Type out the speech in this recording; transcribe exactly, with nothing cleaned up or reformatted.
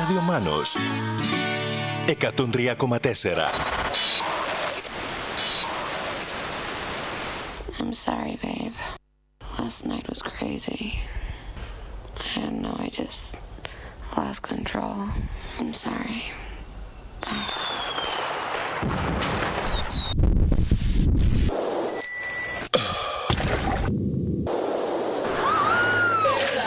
Ράδιο Μάνος εκατόν τρία κόμμα τέσσερα. I'm sorry, babe. Last night was crazy. I don't know, I just lost control. I'm sorry. Bye.